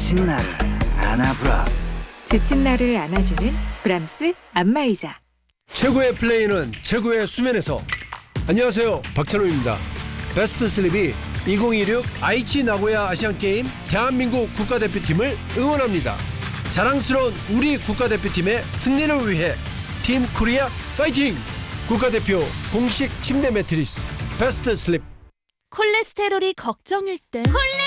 지친 나를 안아브라스. 지친 나를 안아주는 브람스 안마의자. 최고의 플레이는 최고의 수면에서. 안녕하세요, 박찬호입니다. 베스트 슬립이 2026 아이치 나고야 아시안게임 대한민국 국가대표팀을 응원합니다. 자랑스러운 우리 국가대표팀의 승리를 위해 팀 코리아 파이팅! 국가대표 공식 침대 매트리스 베스트 슬립. 콜레스테롤이 걱정일 땐